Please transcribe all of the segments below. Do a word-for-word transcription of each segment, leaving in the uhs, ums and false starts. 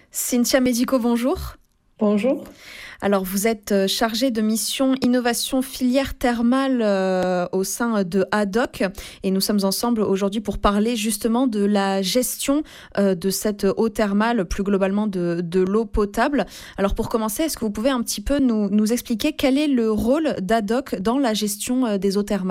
Cynthia Médico, bonjour. Bonjour. Alors, vous êtes chargée de mission innovation filière thermale euh, au sein de Haddock et nous sommes ensemble aujourd'hui pour parler justement de la gestion euh, de cette eau thermale, plus globalement de, de l'eau potable. Alors, pour commencer, est-ce que vous pouvez un petit peu nous, nous expliquer quel est le rôle d'Haddock dans la gestion euh, des eaux thermales ?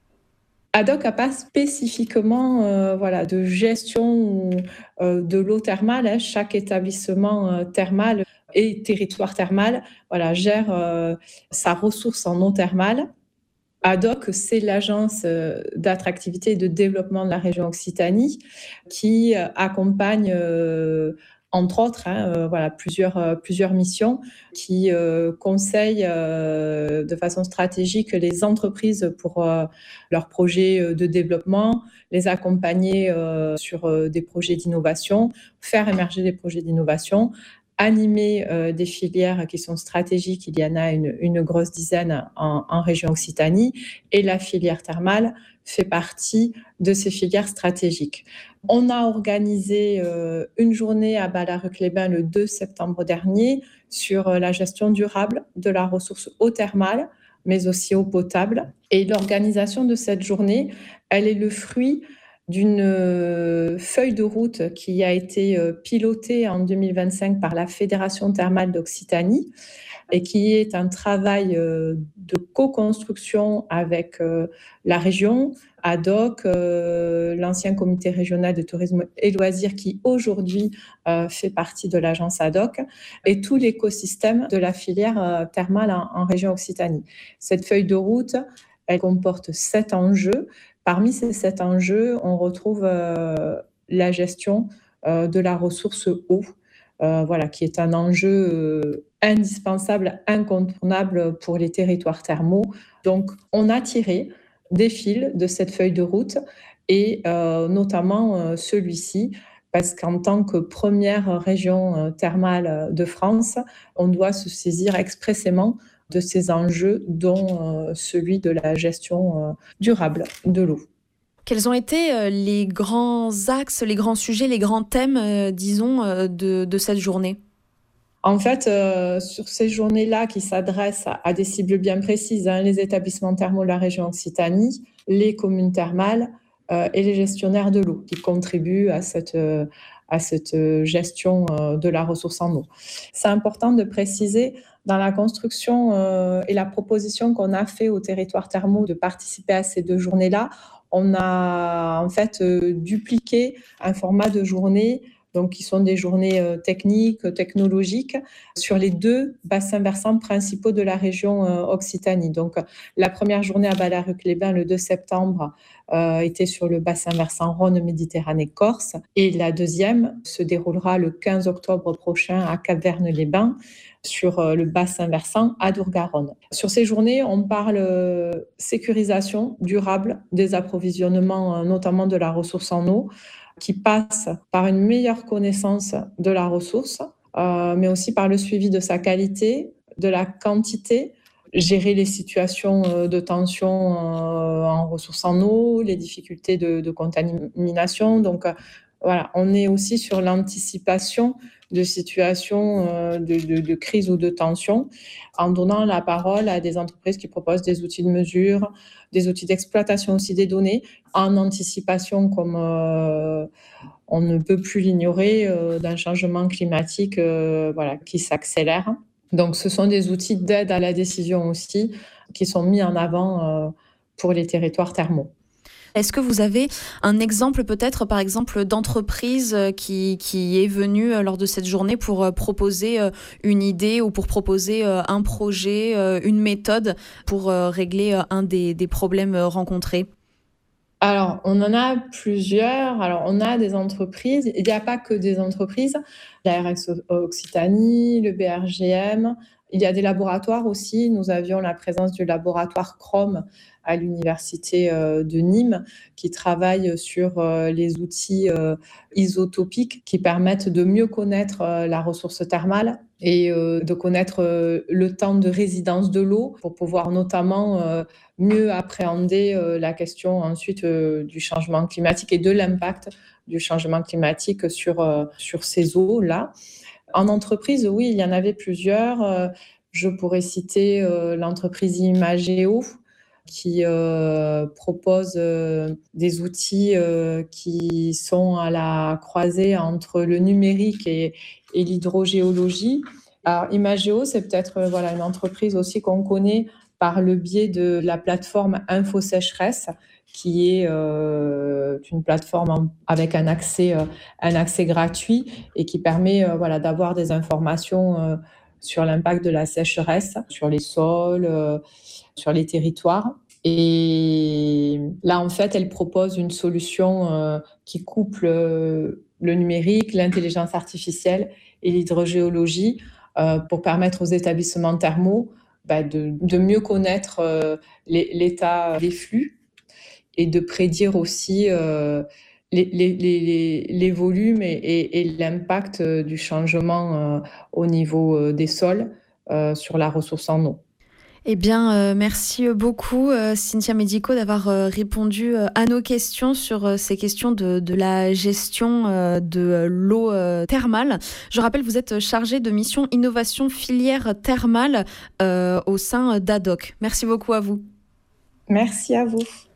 Haddock n'a pas spécifiquement euh, voilà, de gestion euh, de l'eau thermale. Hein. Chaque établissement euh, thermal et territoire thermal voilà, gère euh, sa ressource en eau thermale. Haddock, c'est l'agence euh, d'attractivité et de développement de la région Occitanie qui euh, accompagne euh, entre autres, hein, euh, voilà, plusieurs, euh, plusieurs missions qui euh, conseillent euh, de façon stratégique les entreprises pour euh, leurs projets de développement, les accompagner euh, sur euh, des projets d'innovation, faire émerger des projets d'innovation, animer euh, des filières qui sont stratégiques. Il y en a une, une grosse dizaine en, en région Occitanie et la filière thermale fait partie de ces filières stratégiques. On a organisé euh, une journée à Ballaruc-les-Bains le deux septembre dernier sur euh, la gestion durable de la ressource eau thermale, mais aussi eau potable. Et l'organisation de cette journée, elle est le fruit d'une euh, feuille de route qui a été euh, pilotée en deux mille vingt-cinq par la Fédération thermale d'Occitanie et qui est un travail euh, de co-construction avec euh, la région, Haddock, euh, l'ancien comité régional de tourisme et loisirs qui aujourd'hui euh, fait partie de l'agence Haddock et tout l'écosystème de la filière euh, thermale en, en région Occitanie. Cette feuille de route, elle comporte sept enjeux. Parmi ces sept enjeux, on retrouve euh, la gestion euh, de la ressource eau, euh, voilà, qui est un enjeu euh, indispensable, incontournable pour les territoires thermaux. Donc, on a tiré des fils de cette feuille de route et euh, notamment euh, celui-ci, parce qu'en tant que première région euh, thermale de France, on doit se saisir expressément de ces enjeux, dont euh, celui de la gestion euh, durable de l'eau. Quels ont été euh, les grands axes, les grands sujets, les grands thèmes, euh, disons, euh, de, de cette journée ? En fait, euh, sur ces journées-là qui s'adressent à, à des cibles bien précises, hein, les établissements thermaux de la région Occitanie, les communes thermales euh, et les gestionnaires de l'eau qui contribuent à cette, euh, à cette gestion euh, de la ressource en eau. C'est important de préciser dans la construction euh, et la proposition qu'on a fait aux territoires thermaux de participer à ces deux journées-là. On a en fait euh, dupliqué un format de journée donc qui sont des journées euh, techniques, technologiques, sur les deux bassins versants principaux de la région euh, Occitanie. Donc, la première journée à Ballaruc-les-Bains, le deux septembre, euh, était sur le bassin versant Rhône-Méditerranée-Corse. Et la deuxième se déroulera le quinze octobre prochain à Cap-Verne-les-Bains, sur euh, le bassin versant Adour-Garonne. Sur ces journées, on parle euh, sécurisation durable des approvisionnements, euh, notamment de la ressource en eau, qui passe par une meilleure connaissance de la ressource, euh, mais aussi par le suivi de sa qualité, de la quantité, gérer les situations de tension euh, en ressources en eau, les difficultés de, de contamination. Donc euh, voilà, on est aussi sur l'anticipation de situations euh, de, de, de crise ou de tension, en donnant la parole à des entreprises qui proposent des outils de mesure, des outils d'exploitation aussi des données, en anticipation comme euh, on ne peut plus l'ignorer euh, d'un changement climatique euh, voilà, qui s'accélère. Donc ce sont des outils d'aide à la décision aussi qui sont mis en avant euh, pour les territoires thermaux. Est-ce que vous avez un exemple peut-être, par exemple, d'entreprise qui, qui est venue lors de cette journée pour proposer une idée ou pour proposer un projet, une méthode pour régler un des, des problèmes rencontrés ? Alors, on en a plusieurs. Alors, on a des entreprises. Il n'y a pas que des entreprises. La R X Occitanie, le B R G M, Il y a des laboratoires aussi. Nous avions la présence du laboratoire Chrome à l'université de Nîmes qui travaille sur les outils isotopiques qui permettent de mieux connaître la ressource thermale et de connaître le temps de résidence de l'eau pour pouvoir notamment mieux appréhender la question ensuite du changement climatique et de l'impact du changement climatique sur, sur ces eaux-là. En entreprise, oui, il y en avait plusieurs. Je pourrais citer l'entreprise Imagéo qui euh, propose euh, des outils euh, qui sont à la croisée entre le numérique et, et l'hydrogéologie. Alors, Imagéo, c'est peut-être euh, voilà, une entreprise aussi qu'on connaît par le biais de la plateforme InfoSécheresse, qui est euh, une plateforme avec un accès, euh, un accès gratuit et qui permet euh, voilà, d'avoir des informations euh, sur l'impact de la sécheresse, sur les sols, euh, sur les territoires. Et là, en fait, elle propose une solution euh, qui couple euh, le numérique, l'intelligence artificielle et l'hydrogéologie euh, pour permettre aux établissements thermaux bah, de, de mieux connaître euh, les, l'état des flux et de prédire aussi euh, les, les, les, les volumes et, et, et l'impact du changement euh, au niveau euh, des sols euh, sur la ressource en eau. Eh bien, euh, merci beaucoup, euh, Cynthia Medico, d'avoir euh, répondu euh, à nos questions sur euh, ces questions de, de la gestion euh, de l'eau euh, thermale. Je rappelle, vous êtes chargée de mission innovation filière thermale euh, au sein d'A D O C. Merci beaucoup à vous. Merci à vous.